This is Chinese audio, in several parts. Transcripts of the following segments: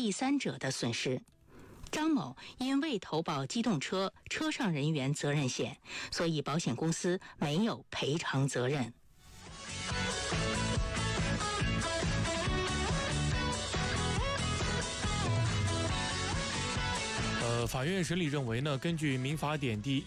第三者的损失。张某因未投保机动车车上人员责任险，所以保险公司没有赔偿责任。 法院审理认为呢，根据民法典第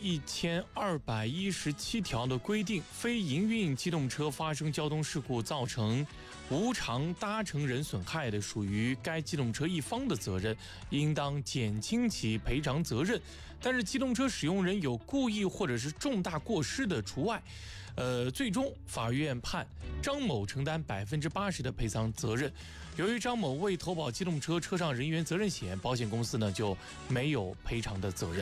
1217条的规定，非营运机动车发生交通事故造成无偿搭乘人损害的，属于该机动车一方的责任，应当减轻其赔偿责任。但是机动车使用人有故意或者是重大过失的除外。最终法院判张某承担80%的赔偿责任。由于张某未投保机动车车上人员责任险，保险公司呢就没有赔偿的责任。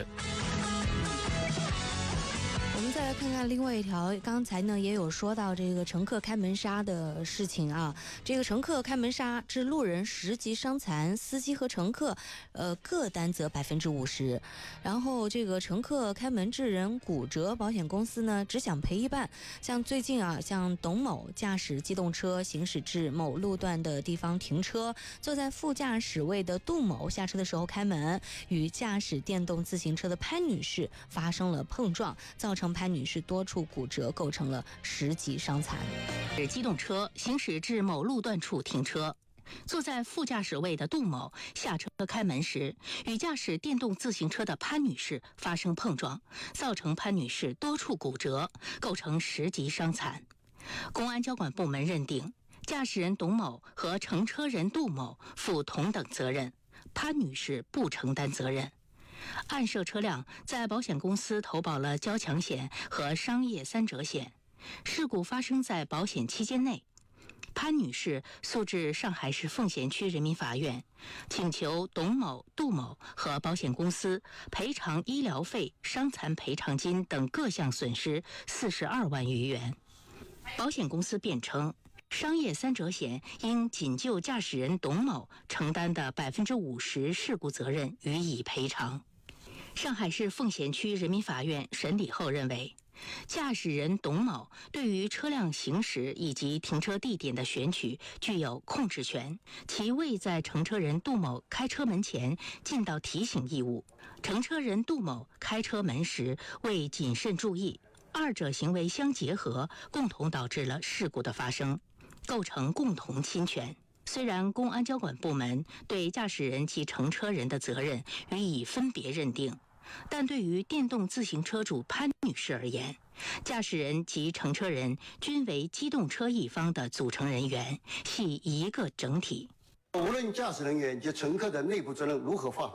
我们再来看看另外一条，刚才呢也有说到这个乘客开门刹的事情啊。这个乘客开门刹致路人10级伤残，司机和乘客各担责50%。然后这个乘客开门致人骨折，保险公司呢只想赔一半。像最近啊，像董某驾驶机动车行驶至某路段的地方停车，坐在副驾驶位的杜某下车的时候开门，与驾驶电动自行车的潘女士发生了碰撞，造成潘女士多处骨折，构成了10级伤残。 机动车行驶至某路段处停车，坐在副驾驶位的杜某下车开门时，与驾驶电动自行车的潘女士发生碰撞，造成潘女士多处骨折，构成10级伤残。公安交管部门认定，驾驶人董某和乘车人杜某负同等责任，潘女士不承担责任。案涉车辆在保险公司投保了交强险和商业3者险，事故发生在保险期间内。潘女士诉至上海市奉贤区人民法院，请求董某、杜某和保险公司赔偿医疗费、伤残赔偿金等各项损失42万余元。保险公司辩称，商业3者险应仅就驾驶人董某承担的50%事故责任予以赔偿。上海市奉贤区人民法院审理后认为，驾驶人董某对于车辆行驶以及停车地点的选取具有控制权，其未在乘车人杜某开车门前尽到提醒义务，乘车人杜某开车门时未谨慎注意，二者行为相结合，共同导致了事故的发生，构成共同侵权。虽然公安交管部门对驾驶人及乘车人的责任予以分别认定，但对于电动自行车主潘女士而言，驾驶人及乘车人均为机动车一方的组成人员，系一个整体。 无论驾驶人员及乘客的内部责任如何划分，